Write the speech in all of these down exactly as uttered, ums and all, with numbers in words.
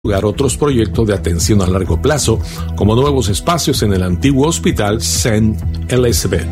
lugar otros proyectos de atención a largo plazo, como nuevos espacios en el antiguo hospital Saint Elizabeth.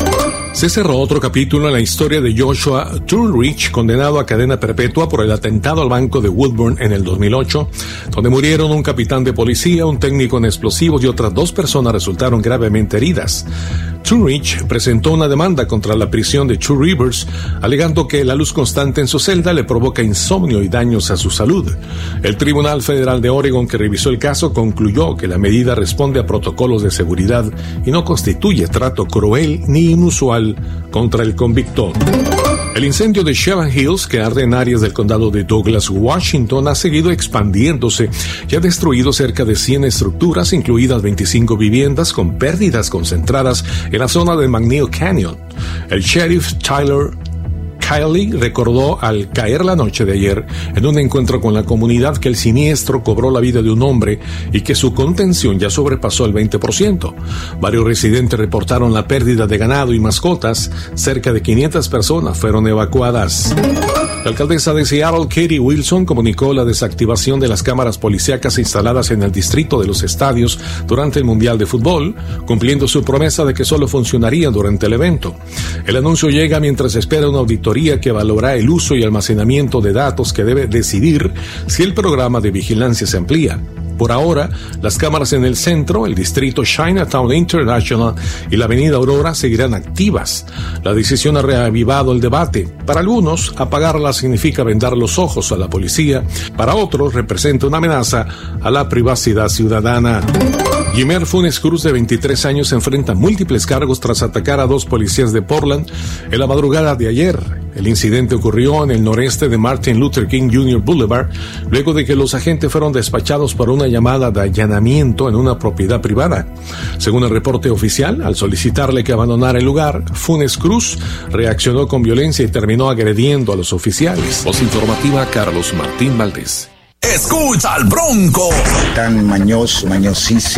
Se cerró otro capítulo en la historia de Joshua Trulrich, condenado a cadena perpetua por el atentado al banco de Woodburn en el dos mil ocho, donde murieron un capitán de policía, un técnico en explosivos y otras dos personas resultaron gravemente heridas. Trulrich presentó una demanda contra la prisión de Two Rivers, alegando que la luz constante en su celda le provoca insomnio y daños a su salud. El Tribunal Federal de Oregon, que revisó el caso, concluyó que la medida responde a protocolos de seguridad y no constituye trato cruel ni inusual contra el convicto. El incendio de Shelland Hills, que arde en áreas del condado de Douglas, Washington, ha seguido expandiéndose y ha destruido cerca de cien estructuras, incluidas veinticinco viviendas, con pérdidas concentradas en la zona de McNeil Canyon. El sheriff Tyler Kiley recordó al caer la noche de ayer en un encuentro con la comunidad que el siniestro cobró la vida de un hombre y que su contención ya sobrepasó el veinte por ciento. Varios residentes reportaron la pérdida de ganado y mascotas. Cerca de quinientas personas fueron evacuadas. La alcaldesa de Seattle, Katie Wilson, comunicó la desactivación de las cámaras policíacas instaladas en el distrito de los estadios durante el Mundial de Fútbol, cumpliendo su promesa de que solo funcionarían durante el evento. El anuncio llega mientras espera una auditoría que evaluará el uso y almacenamiento de datos que debe decidir si el programa de vigilancia se amplía. Por ahora, las cámaras en el centro, el distrito Chinatown International y la avenida Aurora seguirán activas. La decisión ha reavivado el debate. Para algunos, apagarlas significa vendar los ojos a la policía. Para otros, representa una amenaza a la privacidad ciudadana. Jimmer Funes Cruz, de veintitrés años, enfrenta múltiples cargos tras atacar a dos policías de Portland en la madrugada de ayer. El incidente ocurrió en el noreste de Martin Luther King junior Boulevard, luego de que los agentes fueron despachados por una llamada de allanamiento en una propiedad privada. Según el reporte oficial, al solicitarle que abandonara el lugar, Funes Cruz reaccionó con violencia y terminó agrediendo a los oficiales. Voz informativa, Carlos Martín Valdés. Escucha al Bronco. Tan mañoso, mañosísimo.